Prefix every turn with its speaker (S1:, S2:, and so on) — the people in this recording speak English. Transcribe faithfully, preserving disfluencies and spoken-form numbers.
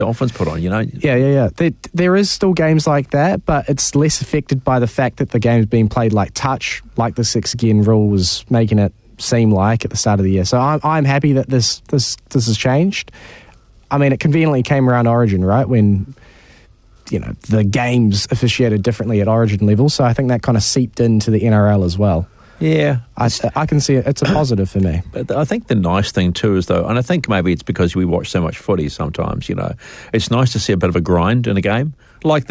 S1: Dolphins put on, you know.
S2: Yeah, yeah, yeah. There, there is still games like that, but it's less affected by the fact that the game's being played like touch, like the six again rule was making it seem like at the start of the year. So I'm I'm happy that this this this has changed. I mean, it conveniently came around Origin, right, when you know the games officiated differently at Origin level. So I think that kind of seeped into the N R L as well.
S1: Yeah.
S2: I, I can see it. It's a positive for me.
S1: But I think the nice thing too is, though, and I think maybe it's because we watch so much footy sometimes, you know, it's nice to see a bit of a grind in a game. Like